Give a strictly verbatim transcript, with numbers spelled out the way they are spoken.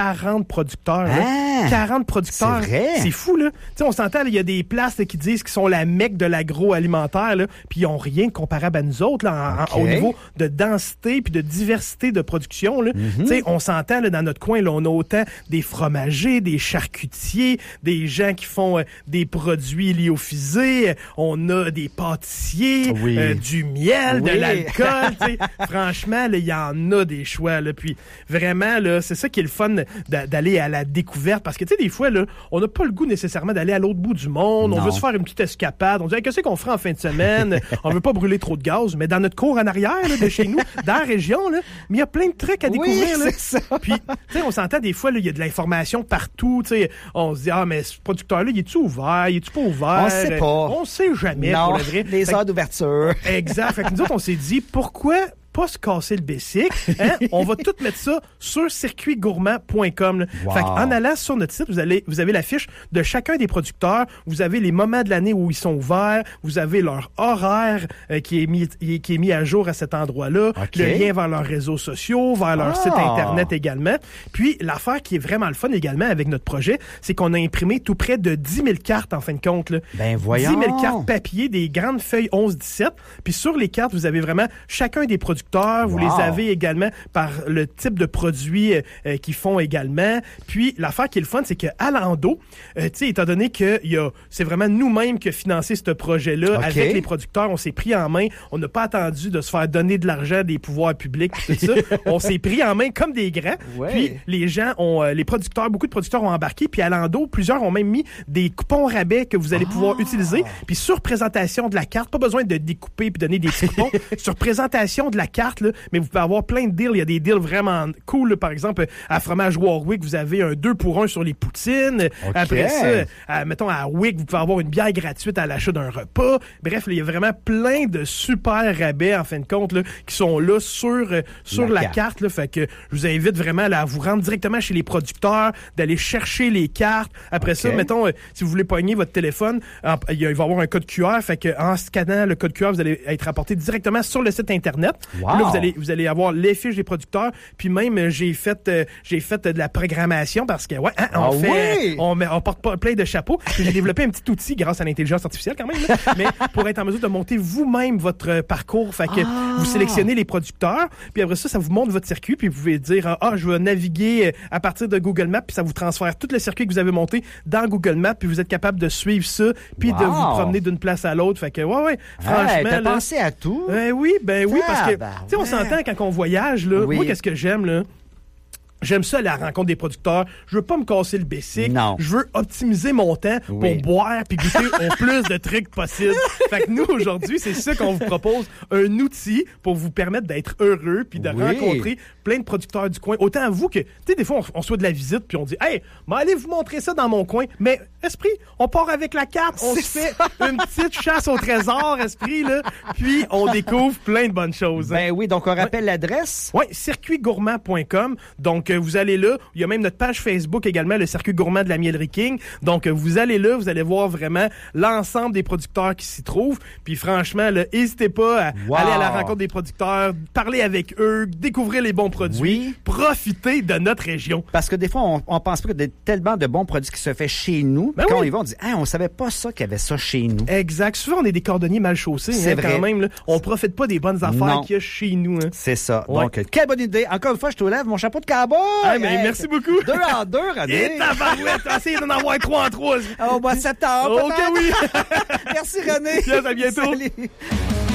quarante producteurs. Ah, là. quarante producteurs. C'est vrai. C'est fou, là. Tu sais, on s'entend, il y a des places là, qui disent qu'ils sont la mecque de l'agroalimentaire, là, puis ils n'ont rien de comparable à nous autres, là, en, okay. en, au niveau de densité puis de diversité de production, là. Mm-hmm. Tu sais, on s'entend, là, dans notre coin, là, on a autant des fromagers, des charcutiers, des gens qui font euh, des produits lyophisés, on a des pâtissiers, oui. euh, du miel, oui. de l'alcool, tu sais. Franchement, il y en a des choix, là. Puis vraiment, là, c'est ça qui est le fun d'aller à la découverte, parce que, tu sais, des fois, là, on n'a pas le goût nécessairement d'aller à l'autre bout du monde, non. On veut se faire une petite escapade, on dit, hey, qu'est-ce qu'on fera en fin de semaine? On veut pas brûler trop de gaz, mais dans notre cour en arrière, là, de chez nous, dans la région, là, mais il y a plein de trucs à découvrir, oui, là. C'est ça. Puis, tu sais, on s'entend des fois, il y a de l'information partout, tu sais, on se dit, ah, mais ce producteur-là, il est-tu ouvert, il est-tu pas ouvert? On sait pas. On sait jamais, non, pour le vrai. Les heures d'ouverture. Exact. Fait que nous autres, on s'est dit, pourquoi pas se casser le basic, hein? On va tout mettre ça sur circuit gourmand point com. Wow. Fait qu'en allant sur notre site, vous allez, vous avez la fiche de chacun des producteurs, vous avez les moments de l'année où ils sont ouverts, vous avez leur horaire euh, qui est mis qui est mis à jour à cet endroit-là, okay. le lien vers leurs réseaux sociaux, vers leur ah. site internet également. Puis l'affaire qui est vraiment le fun également avec notre projet, c'est qu'on a imprimé tout près de dix mille cartes en fin de compte. Là. Ben voyons. dix mille cartes papier, des grandes feuilles onze dix-sept. Puis sur les cartes, vous avez vraiment chacun des producteurs. Vous wow. les avez également par le type de produits euh, qu'ils font également. Puis, l'affaire qui est le fun, c'est que Alando, euh, tu sais, étant donné que y a, c'est vraiment nous-mêmes qui a financé ce projet-là, okay. avec les producteurs, on s'est pris en main. On n'a pas attendu de se faire donner de l'argent des pouvoirs publics, tout ça. On s'est pris en main comme des grands. Ouais. Puis, les gens ont, euh, les producteurs, beaucoup de producteurs ont embarqué. Puis, Alando, plusieurs ont même mis des coupons rabais que vous allez ah. pouvoir utiliser. Puis, sur présentation de la carte, pas besoin de découper puis donner des petits coupons. Sur présentation de la carte, là, mais vous pouvez avoir plein de deals. Il y a des deals vraiment cool. Là. Par exemple, à Fromage Warwick, vous avez un deux pour un sur les poutines. Okay. Après ça, à, mettons, à Wick, vous pouvez avoir une bière gratuite à l'achat d'un repas. Bref, là, il y a vraiment plein de super rabais, en fin de compte, là, qui sont là sur, sur la, la carte. carte là. Fait que je vous invite vraiment là, à vous rendre directement chez les producteurs, d'aller chercher les cartes. Après okay. ça, mettons, euh, si vous voulez pogner votre téléphone, en, il, va y avoir un code Q R. Fait que en scannant le code Q R, vous allez être rapporté directement sur le site Internet. Wow. Là, vous allez vous allez avoir les fiches des producteurs, puis même j'ai fait euh, j'ai fait de la programmation parce que ouais, hein, on ah fait oui? on, on porte pas plein de chapeaux. J'ai développé un petit outil grâce à l'intelligence artificielle quand même, là, mais pour être en mesure de monter vous-même votre parcours, fait que ah. vous sélectionnez les producteurs, puis après ça ça vous montre votre circuit, puis vous pouvez dire ah je veux naviguer à partir de Google Maps, puis ça vous transfère tout le circuit que vous avez monté dans Google Maps, puis vous êtes capable de suivre ça, puis wow. de vous promener d'une place à l'autre, fait que ouais ouais, franchement hey, t'as là, pensé à tout. Ben oui, ben oui parce que tu sais on s'entend quand on voyage, là, oui. moi, qu'est-ce que j'aime, là? J'aime ça, la rencontre des producteurs. Je veux pas me casser le basic. Non. Je veux optimiser mon temps oui. pour boire puis goûter au plus de trucs possible. Fait que nous, aujourd'hui, c'est ça qu'on vous propose. Un outil pour vous permettre d'être heureux puis de oui. rencontrer plein de producteurs du coin. Autant à vous que, tu sais, des fois, on, on soit de la visite puis on dit, hey, mais allez vous montrer ça dans mon coin. Mais, Esprit, on part avec la carte. On c'est se fait ça. Une petite chasse au trésor, Esprit, là. Puis, on découvre plein de bonnes choses. Ben hein. oui, donc on rappelle ouais. l'adresse. Oui, circuit gourmand point com. Donc, vous allez là. Il y a même notre page Facebook également, le Circuit gourmand de la Mielerie King. Donc, vous allez là, vous allez voir vraiment l'ensemble des producteurs qui s'y trouvent. Puis franchement, n'hésitez pas à wow. aller à la rencontre des producteurs, parler avec eux, découvrir les bons produits, oui. profiter de notre région. Parce que des fois, on, on pense pas qu'il y a tellement de bons produits qui se fait chez nous. Ben quand oui. on y va, on dit ah, on savait pas ça qu'il y avait ça chez nous. Exact. Souvent, on est des cordonniers mal chaussés. C'est hein, vrai. Quand même. Là. On profite pas des bonnes affaires qu'il y a chez nous. Hein. C'est ça. Ouais. Donc, quelle bonne idée. Encore une fois, je te lève mon chapeau de cowboy. Ah, mais hey, merci beaucoup. Deux en deux, René. Et tabarouette, essayez d'en avoir trois en trois. Au mois de septembre. Ok, oui. Merci, René. Yes, à bientôt. Salut.